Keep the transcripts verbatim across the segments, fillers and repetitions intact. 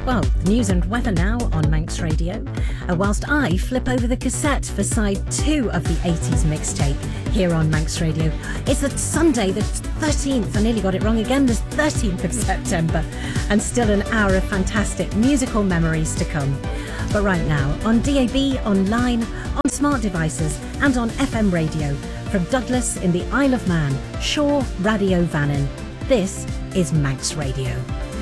Well, the news and weather now on Manx Radio, uh, whilst I flip over the cassette for side two of the eighties mixtape here on Manx Radio. It's the Sunday, the thirteenth, I nearly got it wrong again, the thirteenth of September, and still an hour of fantastic musical memories to come. But right now, on D A B, online, on smart devices, and on F M radio, from Douglas in the Isle of Man, Shaw Radio Vannin, this is Manx Radio.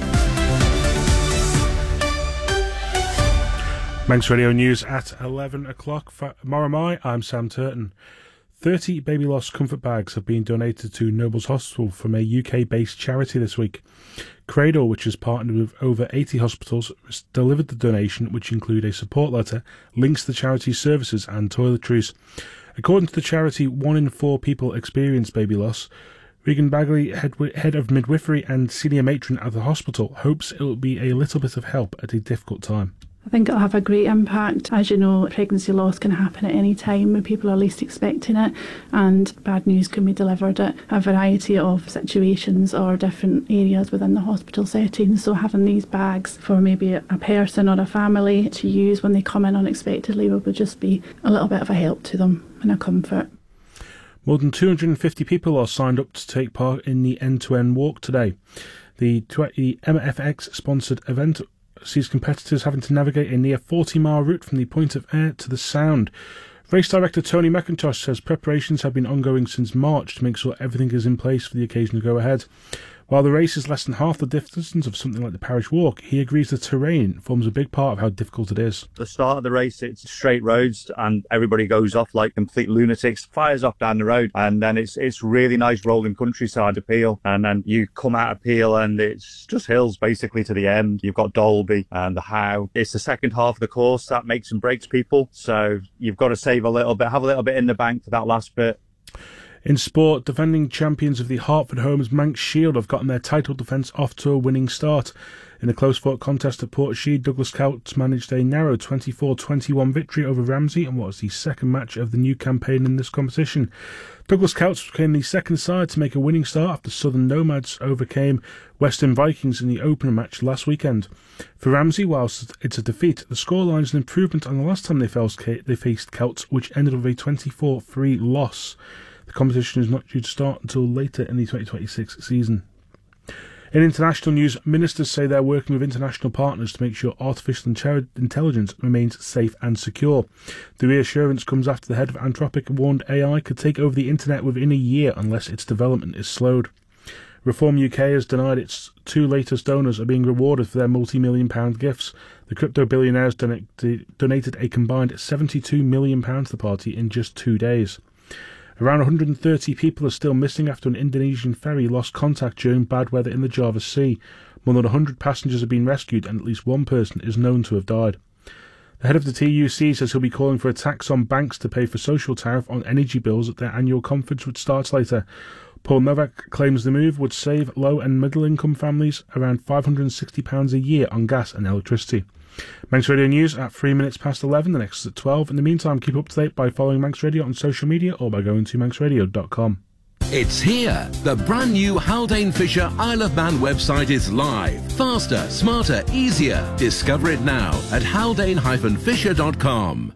Manx Radio News at eleven o'clock. For Moramai, I'm Sam Turton. thirty baby loss comfort bags have been donated to Nobles Hospital from a U K-based charity this week. Cradle, which has partnered with over eighty hospitals, delivered the donation, which include a support letter, links to the charity's services and toiletries. According to the charity, one in four people experience baby loss. Regan Bagley, head, head of midwifery and senior matron at the hospital, hopes it will be a little bit of help at a difficult time. I think it'll have a great impact. As you know, pregnancy loss can happen at any time when people are least expecting it, and bad news can be delivered at a variety of situations or different areas within the hospital setting. So having these bags for maybe a person or a family to use when they come in unexpectedly will just be a little bit of a help to them and a comfort. More than two hundred fifty people are signed up to take part in the end-to-end walk today. The M F X-sponsored event sees competitors having to navigate a near forty mile route from the Point of Ayr to the Sound. Race director Tony McIntosh says preparations have been ongoing since March to make sure everything is in place for the occasion to go ahead. While the race is less than half the distance of something like the Parish Walk, he agrees the terrain forms a big part of how difficult it is. The start of the race, it's straight roads and everybody goes off like complete lunatics, fires off down the road, and then it's it's really nice rolling countryside to Peel, and then you come out of Peel and it's just hills basically to the end. You've got Dolby and the How. It's the second half of the course that makes and breaks people, so you've got to save a little bit, have a little bit in the bank for that last bit. In sport, defending champions of the Hertford Homes Manx Shield have gotten their title defence off to a winning start. In a close-fought contest at Portshead, Douglas Celts managed a narrow twenty-four twenty-one victory over Ramsey in what was the second match of the new campaign in this competition. Douglas Celts became the second side to make a winning start after Southern Nomads overcame Western Vikings in the opener match last weekend. For Ramsey, whilst it's a defeat, the scoreline is an improvement on the last time they faced Celts, which ended with a twenty-four three loss. The competition is not due to start until later in the twenty twenty-six season. In international news, ministers say they're working with international partners to make sure artificial intelligence remains safe and secure. The reassurance comes after the head of Anthropic warned A I could take over the internet within a year unless its development is slowed. Reform U K has denied its two latest donors are being rewarded for their multi-million pound gifts. The crypto billionaires don- donated a combined seventy-two million pounds to the party in just two days. Around one hundred thirty people are still missing after an Indonesian ferry lost contact during bad weather in the Java Sea. More than one hundred passengers have been rescued and at least one person is known to have died. The head of the T U C says he'll be calling for a tax on banks to pay for social tariff on energy bills at their annual conference, which starts later. Paul Novak claims the move would save low and middle income families around five hundred sixty pounds a year on gas and electricity. Manx Radio News at three minutes past eleven, the next is at twelve. In the meantime, keep up to date by following Manx Radio on social media or by going to manx radio dot com. It's here. The brand new Haldane Fisher Isle of Man website is live. Faster, smarter, easier. Discover it now at haldane dash fisher dot com.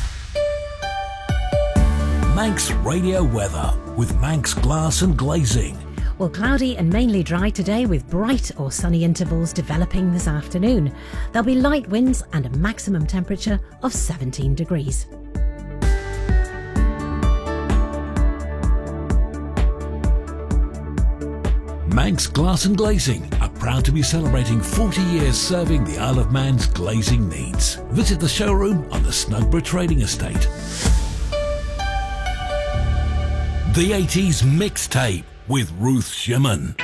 Manx Radio weather with Manx Glass and Glazing. Well, cloudy and mainly dry today with bright or sunny intervals developing this afternoon. There'll be light winds and a maximum temperature of seventeen degrees. Manx Glass and Glazing are proud to be celebrating forty years serving the Isle of Man's glazing needs. Visit the showroom on the Snugborough Trading Estate. The eighties Mixtape with Ruth Shimon.